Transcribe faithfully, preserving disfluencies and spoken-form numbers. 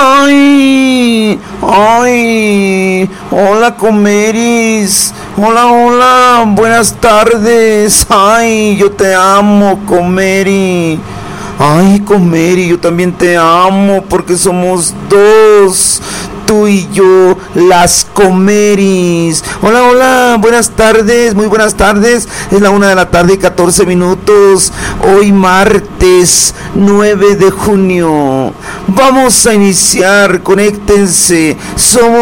Ay, ay, hola Comeris, hola, hola, buenas tardes. Ay, yo te amo, Comeri. Ay, Comeri, yo también te amo porque somos dos, tú y yo, las Comeris. Hola, hola, buenas tardes, muy buenas tardes. Es la una de la tarde y catorce minutos. Hoy martes nueve de junio. Vamos a iniciar, conéctense. Somos